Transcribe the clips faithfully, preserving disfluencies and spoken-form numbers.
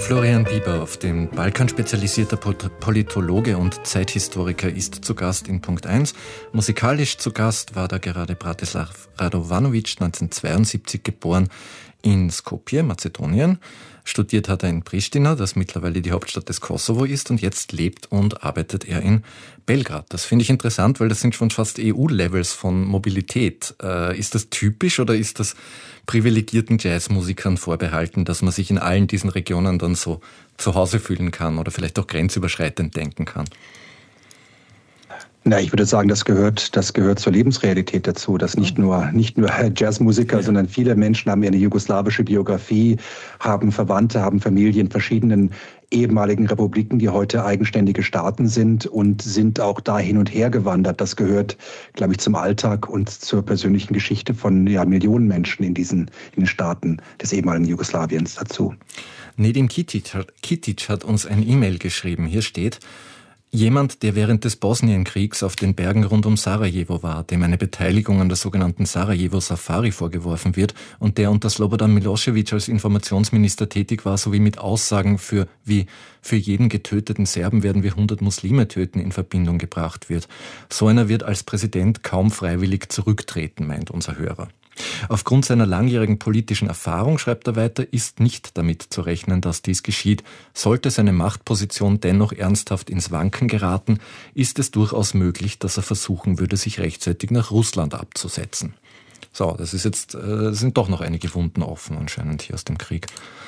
Florian Bieber, dem Balkan spezialisierter Politologe und Zeithistoriker, ist zu Gast in Punkt eins. Musikalisch zu Gast war da gerade Bratislav Radovanovic, neunzehnhundertzweiundsiebzig geboren in Skopje, Mazedonien. Studiert hat er in Pristina, das mittlerweile die Hauptstadt des Kosovo ist, und jetzt lebt und arbeitet er in Belgrad. Das finde ich interessant, weil das sind schon fast E U-Levels von Mobilität. Äh, ist das typisch oder ist das privilegierten Jazzmusikern vorbehalten, dass man sich in allen diesen Regionen dann so zu Hause fühlen kann oder vielleicht auch grenzüberschreitend denken kann? Na, ich würde sagen, das gehört, das gehört zur Lebensrealität dazu, dass nicht nur, nicht nur Jazzmusiker, ja. sondern viele Menschen haben eine jugoslawische Biografie, haben Verwandte, haben Familien in verschiedenen ehemaligen Republiken, die heute eigenständige Staaten sind und sind auch da hin und her gewandert. Das gehört, glaube ich, zum Alltag und zur persönlichen Geschichte von ja, Millionen Menschen in diesen in den Staaten des ehemaligen Jugoslawiens dazu. Nedim Kitic, Kitic hat uns ein E-Mail geschrieben. Hier steht: Jemand, der während des Bosnienkriegs auf den Bergen rund um Sarajevo war, dem eine Beteiligung an der sogenannten Sarajevo-Safari vorgeworfen wird und der unter Slobodan Milošević als Informationsminister tätig war, sowie mit Aussagen für wie für jeden getöteten Serben werden wir hundert Muslime töten in Verbindung gebracht wird. So einer wird als Präsident kaum freiwillig zurücktreten, meint unser Hörer. Aufgrund seiner langjährigen politischen Erfahrung, schreibt er weiter, ist nicht damit zu rechnen, dass dies geschieht. Sollte seine Machtposition dennoch ernsthaft ins Wanken geraten, ist es durchaus möglich, dass er versuchen würde, sich rechtzeitig nach Russland abzusetzen. So, das ist jetzt, äh, sind doch noch einige Wunden offen anscheinend hier aus dem Krieg.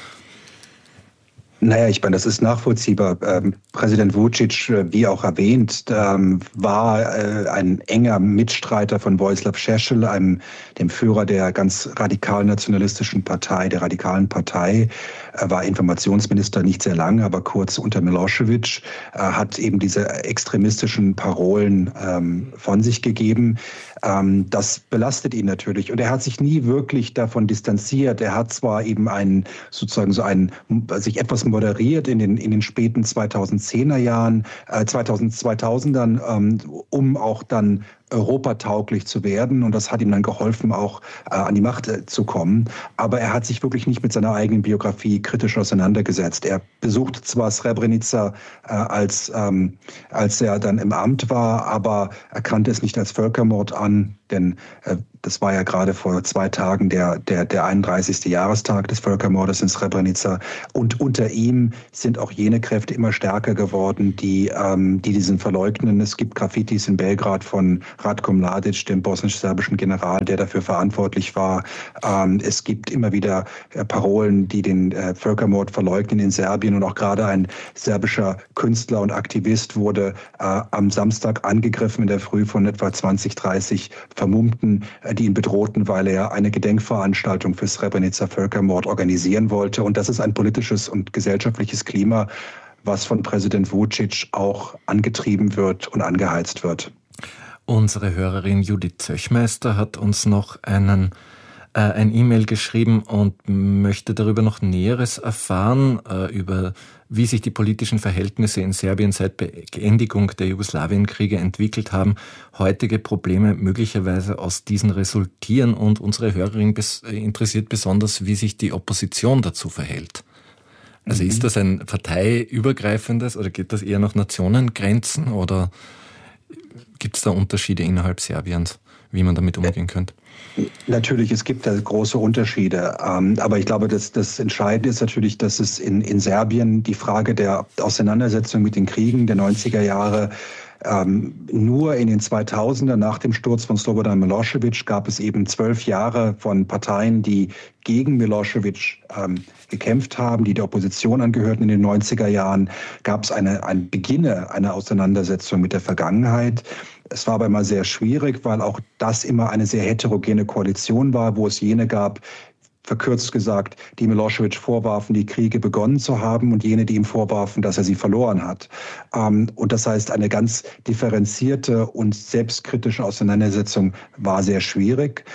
Naja, ich meine, das ist nachvollziehbar. Ähm, Präsident Vučić, äh, wie auch erwähnt, ähm, war äh, ein enger Mitstreiter von Vojislav Šešelj, einem dem Führer der ganz radikalen nationalistischen Partei, der radikalen Partei. Er war Informationsminister nicht sehr lange, aber kurz unter Milošević. Er hat eben diese extremistischen Parolen ähm, von sich gegeben. Ähm, das belastet ihn natürlich. Und er hat sich nie wirklich davon distanziert. Er hat zwar eben einen, sozusagen so einen, sich etwas moderiert in den, in den späten zweitausendzehner Jahren, äh, zweitausendern, ähm, um auch dann europatauglich zu werden, und das hat ihm dann geholfen, auch äh, an die Macht äh, zu kommen. Aber er hat sich wirklich nicht mit seiner eigenen Biografie kritisch auseinandergesetzt. Er besuchte zwar Srebrenica, äh, als, ähm, als er dann im Amt war, aber er kannte es nicht als Völkermord an, denn äh, das war ja gerade vor zwei Tagen der, der, der einunddreißigste Jahrestag des Völkermordes in Srebrenica. Und unter ihm sind auch jene Kräfte immer stärker geworden, die, ähm, die diesen verleugnen. Es gibt Graffitis in Belgrad von Ratko Mladic, dem bosnisch-serbischen General, der dafür verantwortlich war. Ähm, es gibt immer wieder äh, Parolen, die den äh, Völkermord verleugnen in Serbien. Und auch gerade ein serbischer Künstler und Aktivist wurde äh, am Samstag angegriffen in der Früh von etwa zwanzig, dreißig Vermummten, äh, die ihn bedrohten, weil er eine Gedenkveranstaltung für Srebrenica-Völkermord organisieren wollte. Und das ist ein politisches und gesellschaftliches Klima, was von Präsident Vučić auch angetrieben wird und angeheizt wird. Unsere Hörerin Judith Zöchmeister hat uns noch einen, äh, ein E-Mail geschrieben und möchte darüber noch Näheres erfahren, äh, über wie sich die politischen Verhältnisse in Serbien seit Beendigung der Jugoslawienkriege entwickelt haben, heutige Probleme möglicherweise aus diesen resultieren, und unsere Hörerin bes- interessiert besonders, wie sich die Opposition dazu verhält. Also mhm. ist das ein parteiübergreifendes oder geht das eher nach Nationengrenzen oder gibt es da Unterschiede innerhalb Serbiens, wie man damit umgehen könnte? Natürlich, es gibt da große Unterschiede. Aber ich glaube, das, das Entscheidende ist natürlich, dass es in, in Serbien die Frage der Auseinandersetzung mit den Kriegen der neunziger Jahre Ähm, nur in den zweitausender, nach dem Sturz von Slobodan Milošević, gab es eben zwölf Jahre von Parteien, die gegen Milošević ähm, gekämpft haben, die der Opposition angehörten. In den neunziger Jahren gab es eine, ein Beginne einer Auseinandersetzung mit der Vergangenheit. Es war aber immer sehr schwierig, weil auch das immer eine sehr heterogene Koalition war, wo es jene gab, verkürzt gesagt, die Milošević vorwarfen, die Kriege begonnen zu haben, und jene, die ihm vorwarfen, dass er sie verloren hat. Und das heißt, eine ganz differenzierte und selbstkritische Auseinandersetzung war sehr schwierig.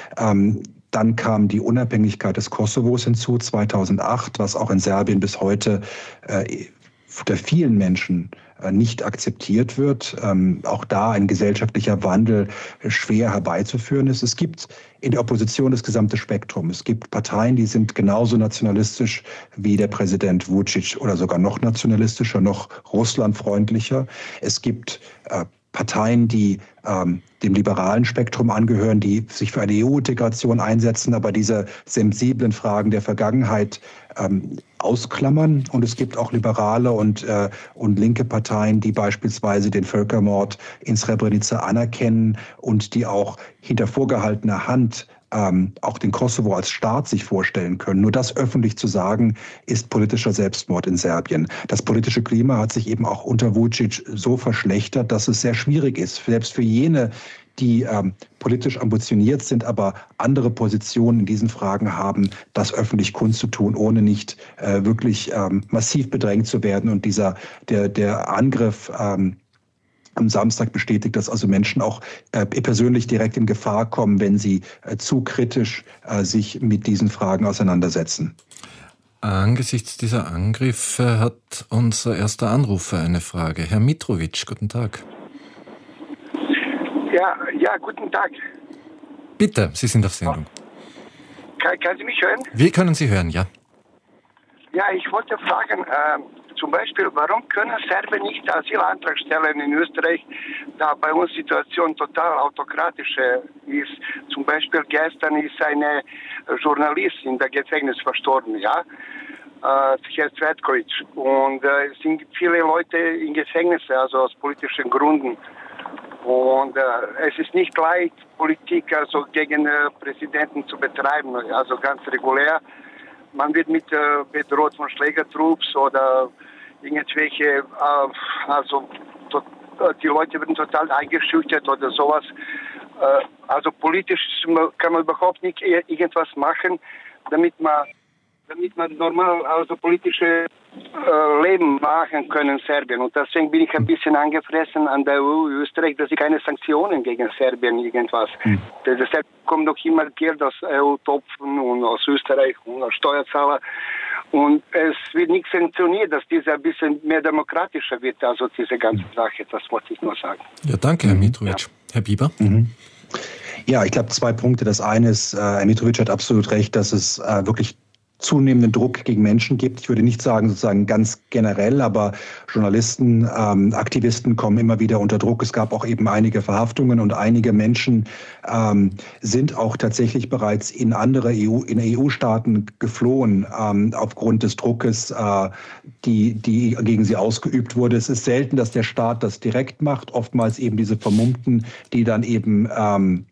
Dann kam die Unabhängigkeit des Kosovos hinzu, zweitausendacht, was auch in Serbien bis heute unter vielen Menschen nicht akzeptiert wird. Auch da ein gesellschaftlicher Wandel schwer herbeizuführen ist. Es gibt in der Opposition das gesamte Spektrum. Es gibt Parteien, die sind genauso nationalistisch wie der Präsident Vučić oder sogar noch nationalistischer, noch russlandfreundlicher. Es gibt äh, Parteien, die ähm, dem liberalen Spektrum angehören, die sich für eine E U-Integration einsetzen, aber diese sensiblen Fragen der Vergangenheit ähm, ausklammern. Und es gibt auch liberale und, äh, und linke Parteien, die beispielsweise den Völkermord in Srebrenica anerkennen und die auch hinter vorgehaltener Hand Ähm, auch den Kosovo als Staat sich vorstellen können. Nur das öffentlich zu sagen, ist politischer Selbstmord in Serbien. Das politische Klima hat sich eben auch unter Vučić so verschlechtert, dass es sehr schwierig ist, selbst für jene, die ähm, politisch ambitioniert sind, aber andere Positionen in diesen Fragen haben, das öffentlich kundzutun, ohne nicht äh, wirklich ähm, massiv bedrängt zu werden. Und dieser der, der Angriff ähm, am Samstag bestätigt, dass also Menschen auch äh, persönlich direkt in Gefahr kommen, wenn sie äh, zu kritisch äh, sich mit diesen Fragen auseinandersetzen. Angesichts dieser Angriffe hat unser erster Anrufer eine Frage. Herr Mitrovic, guten Tag. Ja, ja, guten Tag. Bitte, Sie sind auf Sendung. Kann, kann Sie mich hören? Wir können Sie hören, ja. Ja, ich wollte fragen, äh, zum Beispiel, warum können Serben nicht Asylantrag stellen in Österreich, da bei uns die Situation total autokratisch ist. Zum Beispiel gestern ist eine Journalistin in der Gefängnis verstorben, ja, äh, Herr Cvetkovic. Und äh, es sind viele Leute in Gefängnis, also aus politischen Gründen. Und äh, es ist nicht leicht, Politik also gegen äh, Präsidenten zu betreiben, also ganz regulär. Man wird mit äh, bedroht von Schlägertrupps oder irgendwelche, äh, also to, die Leute werden total eingeschüchtert oder sowas. Äh, also politisch kann man überhaupt nicht irgendwas machen, damit man, damit man normal also politische äh, Leben machen können in Serbien. Und deswegen bin ich ein bisschen angefressen an der E U Österreich, dass sie keine Sanktionen gegen Serbien irgendwas. Mhm. Deshalb kommt doch immer Geld aus E U-Topfen und aus Österreich und aus Steuerzahler. Und es wird nicht sanktioniert, dass diese ein bisschen mehr demokratischer wird, also diese ganze Sache. Das wollte ich nur sagen. Ja, danke, Herr Mitrovic. Ja. Herr Bieber? Mhm. Ja, ich glaube, zwei Punkte. Das eine ist, äh, Herr Mitrovic hat absolut recht, dass es äh, wirklich zunehmenden Druck gegen Menschen gibt. Ich würde nicht sagen sozusagen ganz generell, aber Journalisten, ähm, Aktivisten kommen immer wieder unter Druck. Es gab auch eben einige Verhaftungen und einige Menschen ähm, sind auch tatsächlich bereits in andere E U, in E U-Staaten geflohen ähm, aufgrund des Druckes, äh, die, die gegen sie ausgeübt wurde. Es ist selten, dass der Staat das direkt macht. Oftmals eben diese Vermummten, die dann eben ähm,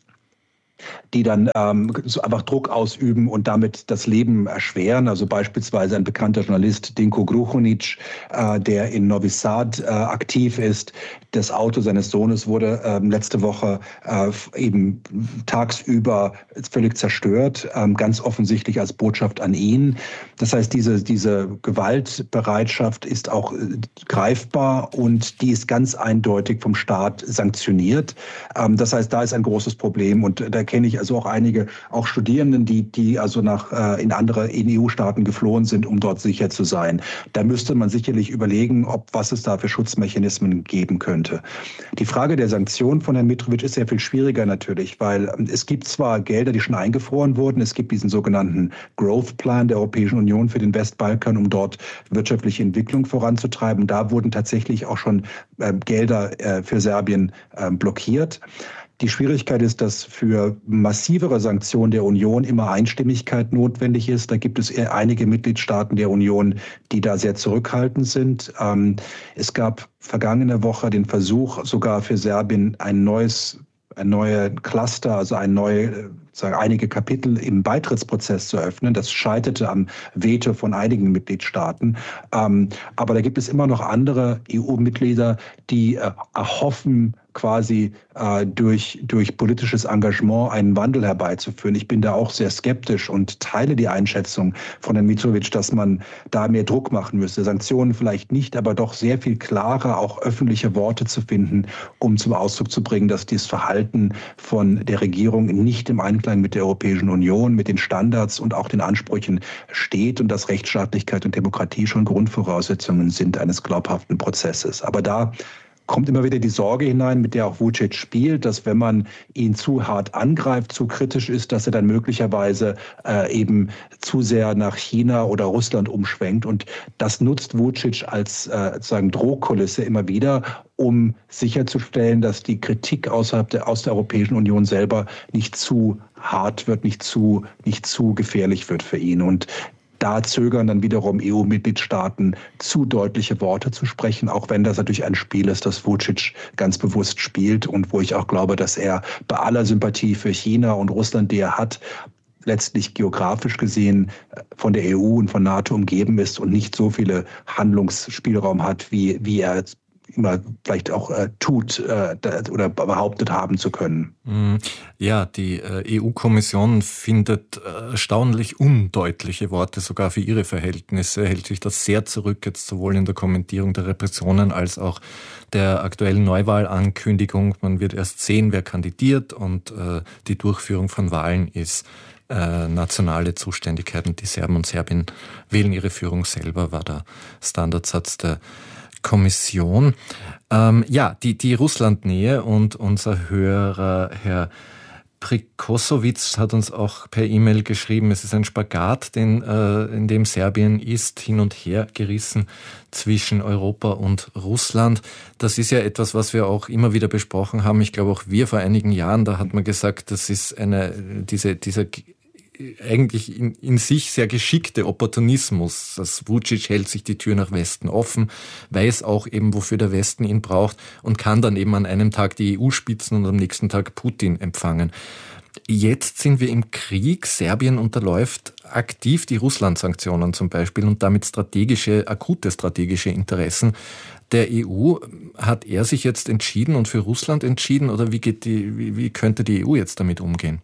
die dann ähm, so einfach Druck ausüben und damit das Leben erschweren. Also beispielsweise ein bekannter Journalist, Dinko Gruhunic, äh, der in Novi Sad äh, aktiv ist. Das Auto seines Sohnes wurde ähm, letzte Woche äh, eben tagsüber völlig zerstört, ähm, ganz offensichtlich als Botschaft an ihn. Das heißt, diese, diese Gewaltbereitschaft ist auch äh, greifbar und die ist ganz eindeutig vom Staat sanktioniert. Ähm, das heißt, da ist ein großes Problem und da kenne ich also auch einige, auch Studierenden, die, die also nach, äh, in andere E U-Staaten geflohen sind, um dort sicher zu sein. Da müsste man sicherlich überlegen, ob was es da für Schutzmechanismen geben könnte. Die Frage der Sanktionen von Herrn Mitrovic ist sehr viel schwieriger natürlich, weil es gibt zwar Gelder, die schon eingefroren wurden, es gibt diesen sogenannten Growth Plan der Europäischen Union für den Westbalkan, um dort wirtschaftliche Entwicklung voranzutreiben. Da wurden tatsächlich auch schon äh, Gelder äh, für Serbien äh, blockiert. Die Schwierigkeit ist, dass für massivere Sanktionen der Union immer Einstimmigkeit notwendig ist. Da gibt es einige Mitgliedstaaten der Union, die da sehr zurückhaltend sind. Es gab vergangene Woche den Versuch, sogar für Serbien ein neues, ein neues Cluster, also ein neue, sagen einige Kapitel im Beitrittsprozess zu öffnen. Das scheiterte am Veto von einigen Mitgliedstaaten. Aber da gibt es immer noch andere E U-Mitglieder, die erhoffen, quasi äh, durch, durch politisches Engagement einen Wandel herbeizuführen. Ich bin da auch sehr skeptisch und teile die Einschätzung von Herrn Mitrovic, dass man da mehr Druck machen müsste. Sanktionen vielleicht nicht, aber doch sehr viel klarer auch öffentliche Worte zu finden, um zum Ausdruck zu bringen, dass dieses Verhalten von der Regierung nicht im Einklang mit der Europäischen Union, mit den Standards und auch den Ansprüchen steht und dass Rechtsstaatlichkeit und Demokratie schon Grundvoraussetzungen sind eines glaubhaften Prozesses. Aber da kommt immer wieder die Sorge hinein, mit der auch Vučić spielt, dass wenn man ihn zu hart angreift, zu kritisch ist, dass er dann möglicherweise äh, eben zu sehr nach China oder Russland umschwenkt. Und das nutzt Vučić als äh, sozusagen Drohkulisse immer wieder, um sicherzustellen, dass die Kritik außerhalb der, aus der Europäischen Union selber nicht zu hart wird, nicht zu, nicht zu gefährlich wird für ihn. Und da zögern dann wiederum E U-Mitgliedstaaten, zu deutliche Worte zu sprechen, auch wenn das natürlich ein Spiel ist, das Vučić ganz bewusst spielt und wo ich auch glaube, dass er bei aller Sympathie für China und Russland, die er hat, letztlich geografisch gesehen von der E U und von NATO umgeben ist und nicht so viele Handlungsspielraum hat, wie, wie er immer vielleicht auch äh, tut äh, oder behauptet haben zu können. Ja, die äh, E U-Kommission findet äh, erstaunlich undeutliche Worte sogar für ihre Verhältnisse, hält sich das sehr zurück, jetzt sowohl in der Kommentierung der Repressionen als auch der aktuellen Neuwahlankündigung. Man wird erst sehen, wer kandidiert und äh, die Durchführung von Wahlen ist äh, nationale Zuständigkeit und die Serben und Serbinnen wählen ihre Führung selber, war der Standardsatz der Kommission. Ähm, ja, die, die Russlandnähe und unser Hörer, Herr Prikosowitz, hat uns auch per E-Mail geschrieben, es ist ein Spagat, den, äh, in dem Serbien ist, hin und her gerissen zwischen Europa und Russland. Das ist ja etwas, was wir auch immer wieder besprochen haben. Ich glaube auch wir vor einigen Jahren, da hat man gesagt, das ist eine, diese, dieser eigentlich in, in sich sehr geschickte Opportunismus. Das Vučić hält sich die Tür nach Westen offen, weiß auch eben, wofür der Westen ihn braucht und kann dann eben an einem Tag die E U-Spitzen und am nächsten Tag Putin empfangen. Jetzt sind wir im Krieg. Serbien unterläuft aktiv die Russland-Sanktionen zum Beispiel und damit strategische, akute strategische Interessen der E U. Hat er sich jetzt entschieden und für Russland entschieden oder wie geht die, wie, wie könnte die E U jetzt damit umgehen?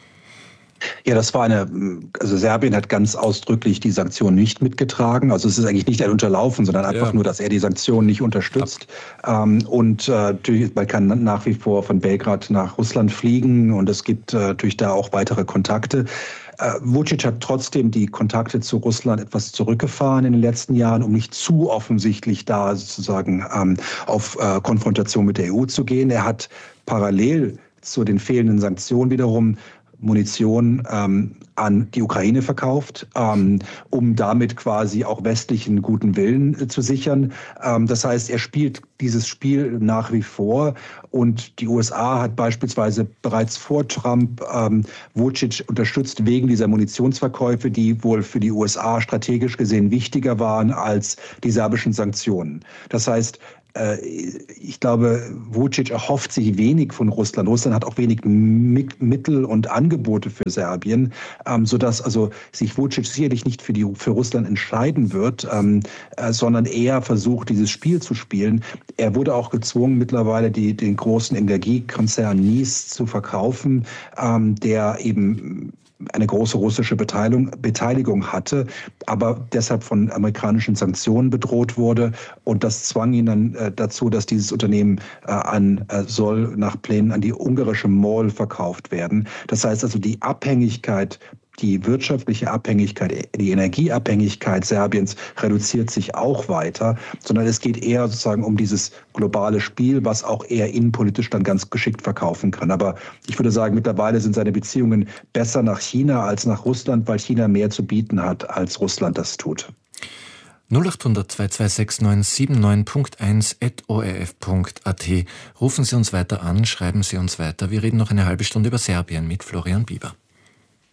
Ja, das war eine, also Serbien hat ganz ausdrücklich die Sanktionen nicht mitgetragen. Also es ist eigentlich nicht ein Unterlaufen, sondern einfach ja. nur, dass er die Sanktionen nicht unterstützt. Ja. Und äh, natürlich, man kann nach wie vor von Belgrad nach Russland fliegen und es gibt äh, natürlich da auch weitere Kontakte. Äh, Vučić hat trotzdem die Kontakte zu Russland etwas zurückgefahren in den letzten Jahren, um nicht zu offensichtlich da sozusagen ähm, auf äh, Konfrontation mit der E U zu gehen. Er hat parallel zu den fehlenden Sanktionen wiederum Munition ähm, an die Ukraine verkauft, ähm, um damit quasi auch westlichen guten Willen äh, zu sichern. Ähm, das heißt, er spielt dieses Spiel nach wie vor und die U S A hat beispielsweise bereits vor Trump ähm, Vučić unterstützt wegen dieser Munitionsverkäufe, die wohl für die U S A strategisch gesehen wichtiger waren als die serbischen Sanktionen. Das heißt, ich glaube, Vučić erhofft sich wenig von Russland. Russland hat auch wenig Mittel und Angebote für Serbien, sodass also sich Vučić sicherlich nicht für, die, für Russland entscheiden wird, sondern eher versucht, dieses Spiel zu spielen. Er wurde auch gezwungen, mittlerweile die, den großen Energiekonzern NIS zu verkaufen, der eben eine große russische Beteiligung, Beteiligung hatte, aber deshalb von amerikanischen Sanktionen bedroht wurde. Und das zwang ihn dann äh, dazu, dass dieses Unternehmen äh, an äh, soll nach Plänen an die ungarische MOL verkauft werden. Das heißt also, die Abhängigkeit, die wirtschaftliche Abhängigkeit, die Energieabhängigkeit Serbiens reduziert sich auch weiter, sondern es geht eher sozusagen um dieses globale Spiel, was auch er innenpolitisch dann ganz geschickt verkaufen kann. Aber ich würde sagen, mittlerweile sind seine Beziehungen besser nach China als nach Russland, weil China mehr zu bieten hat, als Russland das tut. null acht hundert zwei zwei sechs neun sieben neun eins at o r f punkt a t. Rufen Sie uns weiter an, schreiben Sie uns weiter. Wir reden noch eine halbe Stunde über Serbien mit Florian Bieber.